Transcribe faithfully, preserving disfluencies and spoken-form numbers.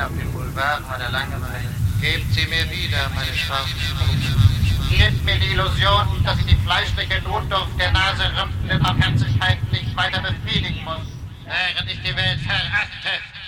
auf den Boulevard meiner Langeweile. Gebt sie mir wieder, meine schwarzen Schuhe. Hier ist mir die Illusion, dass ich die fleischliche Notdurft der naserümpfenden Barmherzigkeit nicht weiter befriedigen muss. Während ich die Welt verachte,